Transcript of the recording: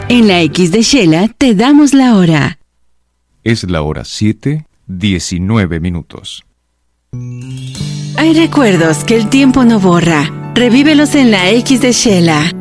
En la X de Shela te damos la hora. Es la hora 7:19. Hay recuerdos que el tiempo no borra. Revívelos en la X de Shela.